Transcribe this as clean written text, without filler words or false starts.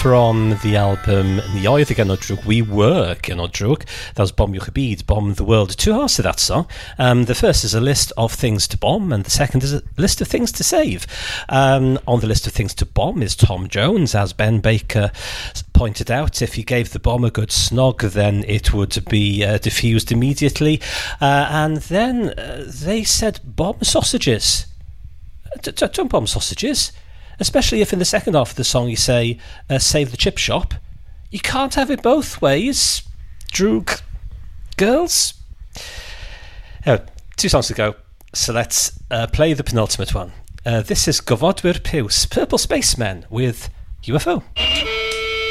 from the album Ni oedd y Genod Drwg, We Were Genod Drwg. That was Bomb Uwch y Byd, Bomb the World. Two halves to that song. The first is a list of things to bomb, and the second is a list of things to save. On the list of things to bomb is Tom Jones, as Ben Baker pointed out. If you gave the bomb a good snog, then it would be diffused immediately. And then they said bomb sausages. Don't bomb sausages. Especially if in the second half of the song you say, save the chip shop. You can't have it both ways, Drwg girls. 2 songs to go, so let's play the penultimate one. This is Gofodwyr Piws, Purple Spacemen with UFO.